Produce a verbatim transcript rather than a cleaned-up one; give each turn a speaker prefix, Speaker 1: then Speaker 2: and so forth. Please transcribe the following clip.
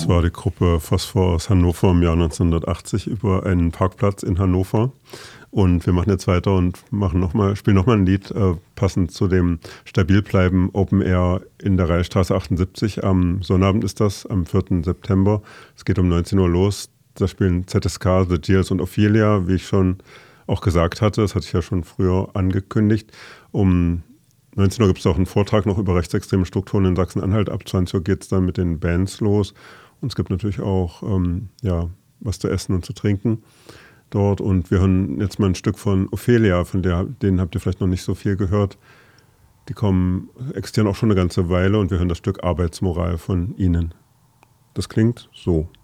Speaker 1: Das war die Gruppe Phosphor aus Hannover im Jahr neunzehnhundertachtzig über einen Parkplatz in Hannover. Und wir machen jetzt weiter und machen noch mal, spielen nochmal ein Lied, äh, passend zu dem Stabilbleiben Open Air in der Reichsstraße achtundsiebzig. Am Sonnabend ist das, am vierten September. Es geht um neunzehn Uhr los. Da spielen Z S K, The Gears und Ophelia, wie ich schon auch gesagt hatte. Das hatte ich ja schon früher angekündigt. Um neunzehn Uhr gibt es auch einen Vortrag noch über rechtsextreme Strukturen in Sachsen-Anhalt. Ab zwanzig Uhr geht es dann mit den Bands los. Und es gibt natürlich auch ähm, ja, was zu essen und zu trinken dort. Und wir hören jetzt mal ein Stück von Ophelia, von der, denen habt ihr vielleicht noch nicht so viel gehört. Die kommen, existieren auch schon eine ganze Weile und wir hören das Stück Arbeitsmoral von ihnen. Das klingt so.